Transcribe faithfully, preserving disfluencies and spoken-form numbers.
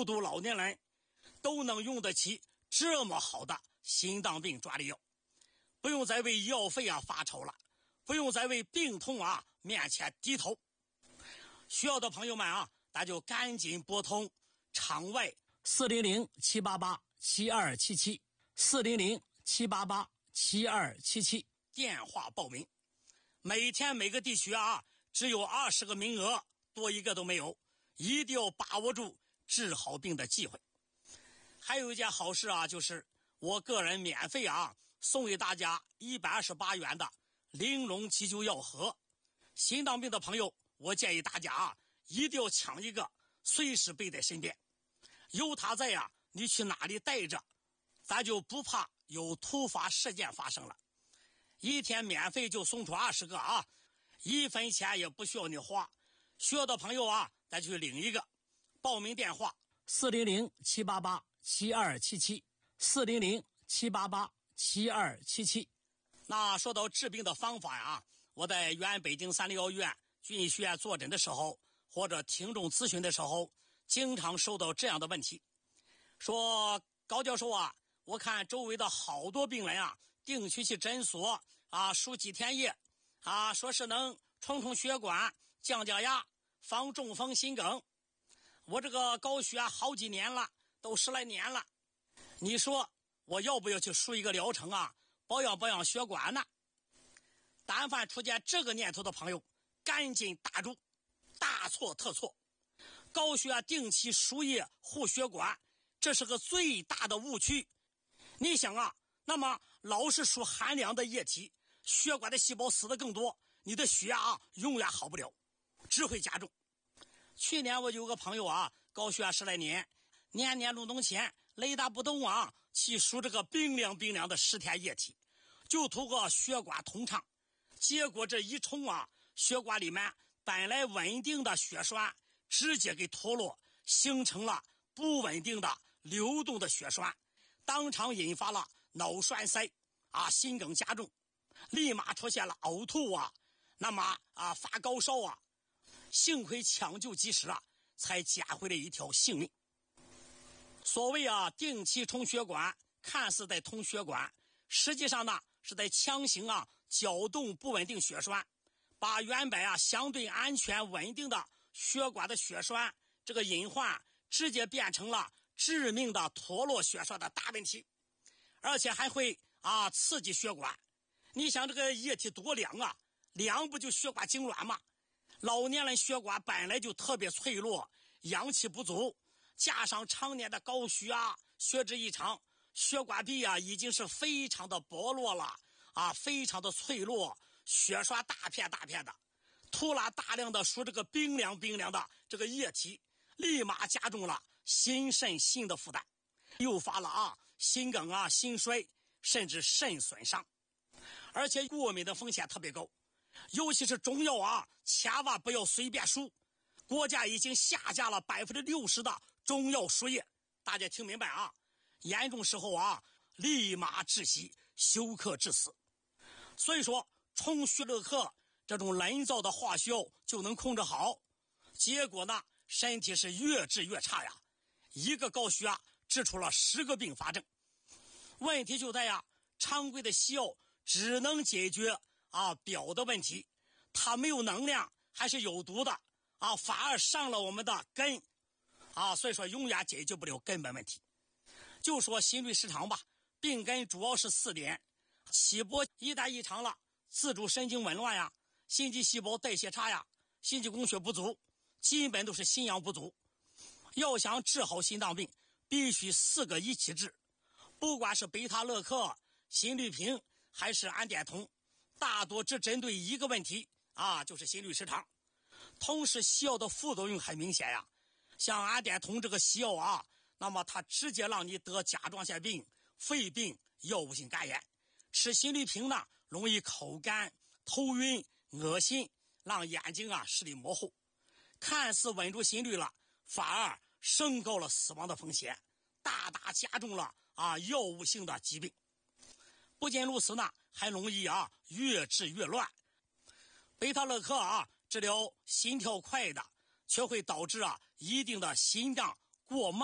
孤独老年人都能用得起这么好的心脏病专利药，不用再为药费啊发愁了，不用再为病痛啊面前低头。需要的朋友们啊，大家就赶紧拨通场外四零零七八八七二七七四零零七八八七二七七电话报名。每天每个地区啊只有二十个名额，多一个都没有，一定要把握住治好病的机会。还有一件好事啊，就是我个人免费啊送给大家一百二十八元的玲珑急救药盒。心脏病的朋友，我建议大家啊一定要抢一个，随时备在身边。有它在呀、啊，你去哪里带着，咱就不怕有突发事件发生了。一天免费就送出二十个啊，一分钱也不需要你花。需要的朋友啊，咱去领一个。报名电话四零零七八八七二七七四零零七八八七二七七。那说到治病的方法呀，我在原北京三零幺医院军医学院坐诊的时候，或者听众咨询的时候，经常收到这样的问题，说高教授啊，我看周围的好多病人啊，定期去诊所啊输几天液啊，说是能冲冲血管、降降压、防中风、心梗。我这个高血压好几年了，都十来年了，你说我要不要去输一个疗程啊，保养保养血管呢？但凡出现这个念头的朋友，赶紧打住，大错特错。高血压定期输液护血管，这是个最大的误区。你想啊，那么老是输寒凉的液体，血管的细胞死的更多，你的血压啊永远好不了，只会加重。去年我有个朋友啊，高血压十来年，年年入冬前雷打不动啊，去输这个冰凉冰凉的十天液体，就图个血管通畅。结果这一冲啊，血管里面本来稳定的血栓直接给脱落，形成了不稳定的流动的血栓，当场引发了脑栓塞啊，心梗加重，立马出现了呕吐啊，那么啊发高烧啊，幸亏抢救及时啊，才捡回了一条性命。所谓啊定期冲血管，看似在通血管，实际上呢是在强行啊搅动不稳定血栓，把原本啊相对安全稳定的血管的血栓这个隐患直接变成了致命的脱落血栓的大问题，而且还会啊刺激血管。你想这个液体多凉啊，凉不就血管痉挛吗？老年人血管本来就特别脆弱，氧气不足，加上常年的高血压、血脂异常，血管壁啊已经是非常的薄弱了啊，非常的脆弱，血栓大片大片的，突然大量的输这个冰凉冰凉的这个液体，立马加重了心肾心的负担，诱发了啊心梗啊、心衰，甚至肾损伤，而且过敏的风险特别高。尤其是中药啊，千万不要随便输。国家已经下架了百分之六十的中药输液，大家听明白啊？严重时候啊，立马窒息，休克致死。所以说，冲徐乐克这种人造的化学药就能控制好，结果呢，身体是越治越差呀。一个高血压治出了十个并发症。问题就在呀，常规的西药只能解决啊表的问题，它没有能量，还是有毒的啊，反而伤了我们的根啊，所以说永远解决不了根本问题。就说心律失常吧，病根主要是四点：起搏一旦异常了，自主神经紊乱呀，心肌细胞代谢差呀，心肌供血不足，基本都是心阳不足。要想治好心脏病，必须四个一起治，不管是贝塔乐克、心律平还是氨碘酮，大多只针对一个问题啊，就是心律失常。同时西药的副作用很明显呀，像氨碘酮这个西药啊，那么它直接让你得甲状腺病、肺病、药物性肝炎。吃心律平呢，容易口干、头晕、恶心，让眼睛啊视力模糊。看似稳住心率了，反而升高了死亡的风险，大大加重了啊药物性的疾病。不仅如此呢，还容易啊越治越乱。贝塔乐克啊治疗心跳快的，却会导致啊一定的心脏过慢